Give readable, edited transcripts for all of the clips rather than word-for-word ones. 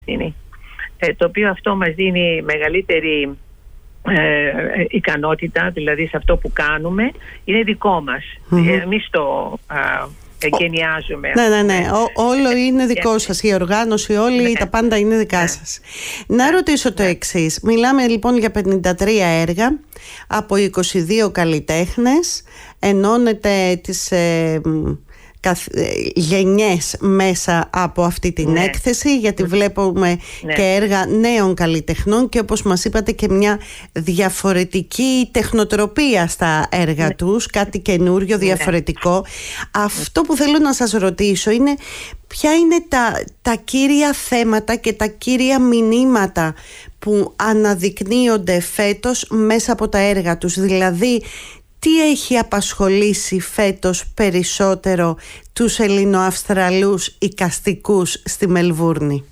το οποίο αυτό μας δίνει μεγαλύτερη ικανότητα, δηλαδή σε αυτό που κάνουμε είναι δικό μας. Εμείς το εγκαινιάζουμε. Ναι. Όλο είναι δικό σας. Η οργάνωση, όλοι, τα πάντα είναι δικά σας. Να ρωτήσω το εξής. Μιλάμε λοιπόν για 53 έργα από 22 καλλιτέχνες. Ενώνεται τις γενιές μέσα από αυτή την έκθεση, γιατί βλέπουμε και έργα νέων καλλιτεχνών και όπως μας είπατε και μια διαφορετική τεχνοτροπία στα έργα τους, κάτι καινούριο, διαφορετικό. Αυτό που θέλω να σας ρωτήσω είναι ποια είναι τα κύρια θέματα και τα κύρια μηνύματα που αναδεικνύονται φέτος μέσα από τα έργα τους, δηλαδή τι έχει απασχολήσει φέτος περισσότερο τους Ελληνοαυστραλούς εικαστικούς στη Μελβούρνη?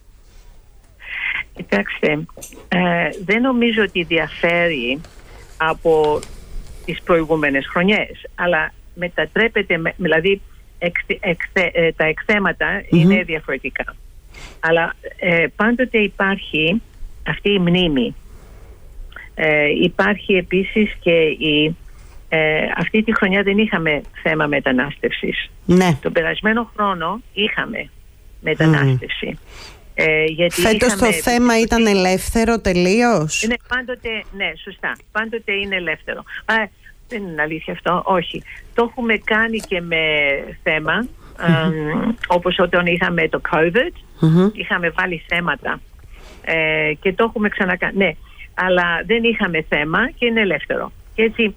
Κοιτάξτε, δεν νομίζω ότι διαφέρει από τις προηγούμενες χρονιές, αλλά μετατρέπεται, δηλαδή τα εκθέματα είναι διαφορετικά. Αλλά πάντοτε υπάρχει αυτή η μνήμη. Υπάρχει επίσης και αυτή τη χρονιά δεν είχαμε θέμα μετανάστευσης. Τον περασμένο χρόνο είχαμε μετανάστευση. Γιατί φέτος το θέμα ήταν ελεύθερο τελείως? Είναι πάντοτε, ναι, σωστά. Πάντοτε είναι ελεύθερο. Δεν είναι αλήθεια αυτό, όχι. Το έχουμε κάνει και με θέμα, όπως όταν είχαμε το COVID, είχαμε βάλει θέματα και το έχουμε ξανακάνει. Ναι, αλλά δεν είχαμε θέμα και είναι ελεύθερο. Και έτσι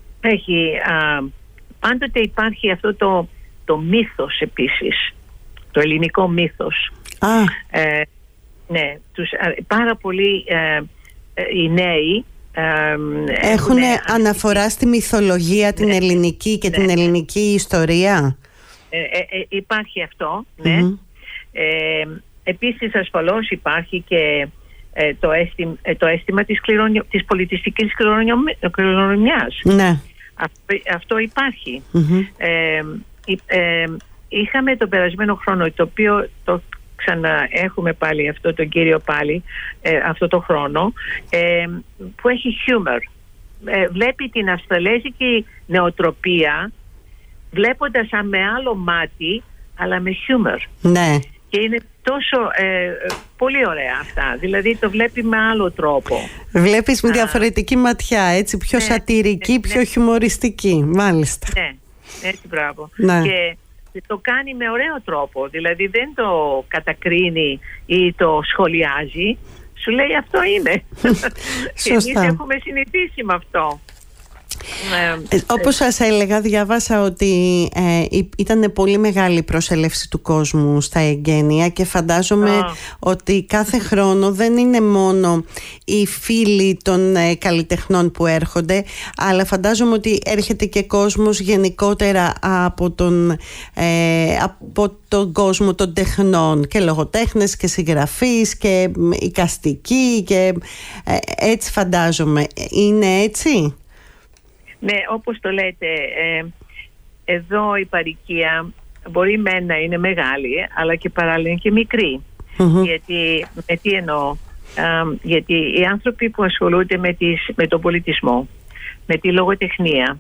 πάντοτε υπάρχει αυτό το μύθος επίσης, το ελληνικό μύθος. Ναι, πάρα πολλοί οι νέοι έχουν αναφορά στη μυθολογία την ελληνική και την ελληνική ιστορία. Υπάρχει αυτό, ναι. Επίσης ασφαλώς υπάρχει και το αίσθημα της πολιτιστικής κληρονομιάς. Ναι. Αυτό υπάρχει. Είχαμε τον περασμένο χρόνο, το οποίο το ξαναέχουμε πάλι αυτό τον κύριο πάλι αυτό το χρόνο, που έχει χιούμορ. Βλέπει την αυστραλέζικη νεοτροπία βλέποντας με άλλο μάτι, αλλά με χιούμορ. Ναι. Και είναι τόσο πολύ ωραία αυτά. Δηλαδή το βλέπει με άλλο τρόπο. Βλέπεις με διαφορετική ματιά, έτσι, πιο σατιρική, πιο χιουμοριστική. Μάλιστα. Ναι, έτσι, μπράβο. Ναι. Και το κάνει με ωραίο τρόπο. Δηλαδή δεν το κατακρίνει ή το σχολιάζει. Σου λέει αυτό είναι. Και εμείς έχουμε συνηθίσει με αυτό. Όπως σας έλεγα, διάβασα ότι ήταν πολύ μεγάλη η προσέλευση του κόσμου στα εγγένεια και φαντάζομαι ότι κάθε χρόνο δεν είναι μόνο οι φίλοι των καλλιτεχνών που έρχονται, αλλά φαντάζομαι ότι έρχεται και κόσμος γενικότερα από τον κόσμο των τεχνών, και λογοτέχνες και συγγραφείς και εικαστικοί και έτσι φαντάζομαι. Είναι έτσι? Ναι, όπως το λέτε, εδώ η παροικία μπορεί να είναι μεγάλη, αλλά και παράλληλα είναι και μικρή. Γιατί, τι εννοώ, γιατί οι άνθρωποι που ασχολούνται με τον πολιτισμό, με τη λογοτεχνία,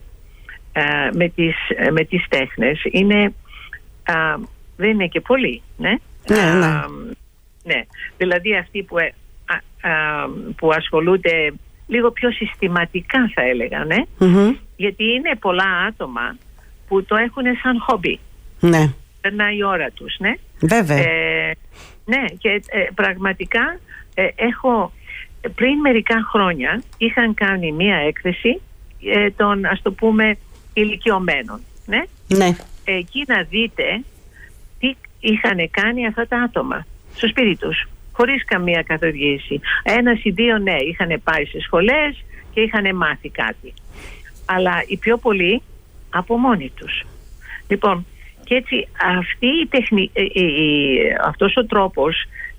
με τις τέχνες, δεν είναι και πολλοί, ναι. Ναι. Δηλαδή αυτοί που ασχολούνται λίγο πιο συστηματικά, θα έλεγα, ναι. Γιατί είναι πολλά άτομα που το έχουν σαν χόμπι. Ναι. Περνάει η ώρα τους, ναι. Βέβαια. Ναι, και πραγματικά πριν μερικά χρόνια είχαν κάνει μία έκθεση των, ας το πούμε, ηλικιωμένων, ναι. Ναι. Εκεί να δείτε τι είχαν κάνει αυτά τα άτομα στο σπίτι τους, χωρίς καμία καθοδήγηση. Ένας ή δύο, ναι, είχαν πάει σε σχολές και είχαν μάθει κάτι. Αλλά οι πιο πολλοί από μόνοι τους. Λοιπόν, και έτσι αυτός ο τρόπος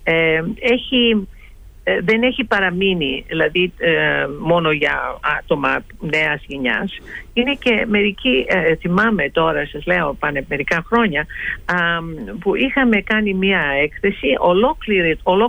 δεν έχει παραμείνει, δηλαδή μόνο για άτομα νέας γενιάς. Είναι και μερικοί, θυμάμαι τώρα, σας λέω, πάνε μερικά χρόνια, που είχαμε κάνει μια έκθεση ολόκληρο